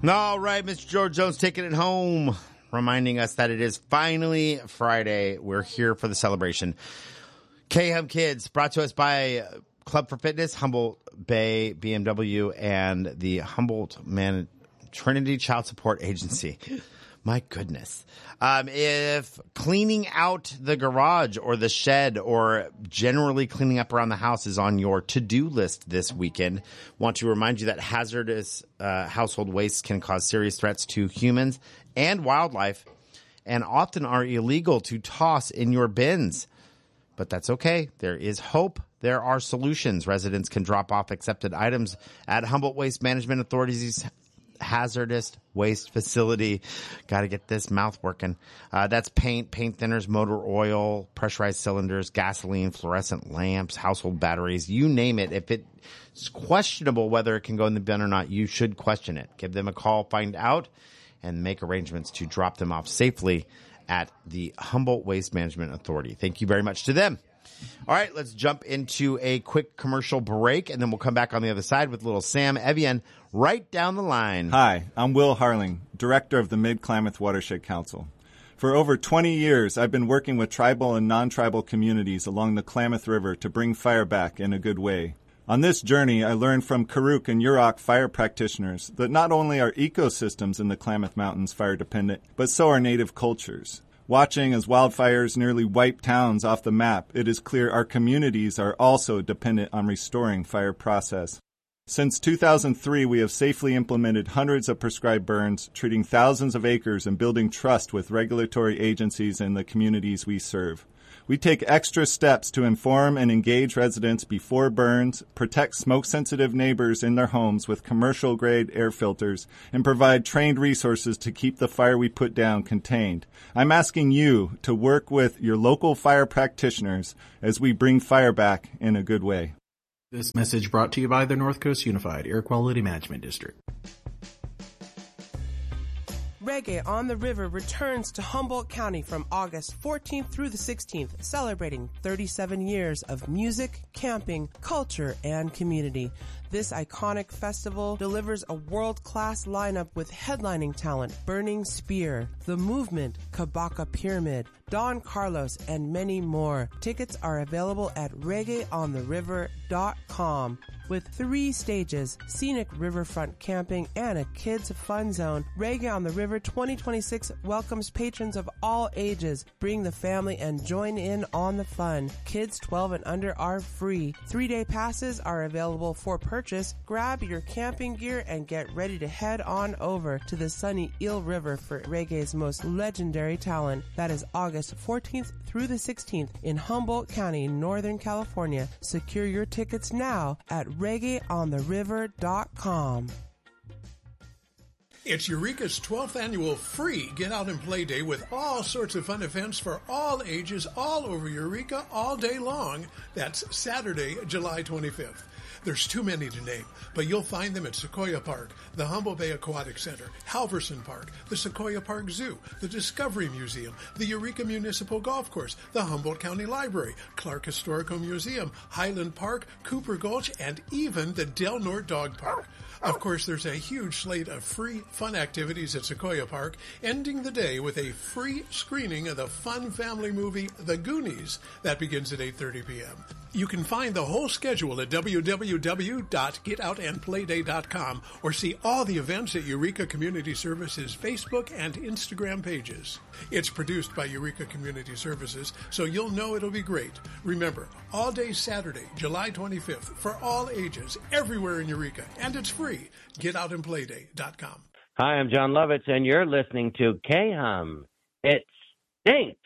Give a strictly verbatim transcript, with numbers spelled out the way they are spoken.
All right, Mister George Jones taking it home, reminding us that it is finally Friday. We're here for the celebration. K-Hum Kids, brought to us by Club for Fitness, Humboldt Bay B M W, and the Humboldt Man Trinity Child Support Agency. My goodness. Um, if cleaning out the garage or the shed or generally cleaning up around the house is on your to-do list this weekend, want to remind you that hazardous uh, household waste can cause serious threats to humans and wildlife and often are illegal to toss in your bins. But that's okay. There is hope. There are solutions. Residents can drop off accepted items at Humboldt Waste Management Authority's hazardous waste facility. Got to get this mouth working. Uh, that's paint, paint thinners, motor oil, pressurized cylinders, gasoline, fluorescent lamps, household batteries, you name it. If it's questionable whether it can go in the bin or not, you should question it. Give them a call, find out, and make arrangements to drop them off safely at the Humboldt Waste Management Authority. Thank you very much to them. All right, let's jump into a quick commercial break, and then we'll come back on the other side with little Sam Evian right down the line. Hi, I'm Will Harling, Director of the Mid-Klamath Watershed Council. For over twenty years, I've been working with tribal and non-tribal communities along the Klamath River to bring fire back in a good way. On this journey, I learned from Karuk and Yurok fire practitioners that not only are ecosystems in the Klamath Mountains fire dependent, but so are native cultures. Watching as wildfires nearly wipe towns off the map, it is clear our communities are also dependent on restoring fire process. Since two thousand three, we have safely implemented hundreds of prescribed burns, treating thousands of acres and building trust with regulatory agencies and the communities we serve. We take extra steps to inform and engage residents before burns, protect smoke-sensitive neighbors in their homes with commercial-grade air filters, and provide trained resources to keep the fire we put down contained. I'm asking you to work with your local fire practitioners as we bring fire back in a good way. This message brought to you by the North Coast Unified Air Quality Management District. Reggae on the River returns to Humboldt County from August fourteenth through the sixteenth, celebrating thirty-seven years of music, camping, culture, and community. This iconic festival delivers a world-class lineup with headlining talent Burning Spear, The Movement, Kabaka Pyramid, Don Carlos, and many more. Tickets are available at reggae on the river dot com. With three stages, scenic riverfront camping, and a kids' fun zone, Reggae on the River twenty twenty-six welcomes patrons of all ages. Bring the family and join in on the fun. Kids twelve and under are free. Three-day passes are available for purchase. Grab your camping gear and get ready to head on over to the sunny Eel River for Reggae's most legendary talent. That is August fourteenth through the sixteenth in Humboldt County, Northern California. Secure your tickets now at reggae on the river dot com. It's Eureka's twelfth annual free Get Out and Play Day with all sorts of fun events for all ages all over Eureka all day long. That's Saturday, July twenty-fifth. There's too many to name, but you'll find them at Sequoia Park, the Humboldt Bay Aquatic Center, Halverson Park, the Sequoia Park Zoo, the Discovery Museum, the Eureka Municipal Golf Course, the Humboldt County Library, Clark Historical Museum, Highland Park, Cooper Gulch, and even the Del Norte Dog Park. Of course, there's a huge slate of free fun activities at Sequoia Park, ending the day with a free screening of the fun family movie The Goonies. That begins at eight thirty p.m. You can find the whole schedule at w w w dot get out and play day dot com or see all the events at Eureka Community Services Facebook and Instagram pages. It's produced by Eureka Community Services, so you'll know it'll be great. Remember, all day Saturday, July twenty-fifth, for all ages, everywhere in Eureka, and it's free. get out and play day dot com. Hi, I'm John Lovitz, and you're listening to K-Hum. It stinks.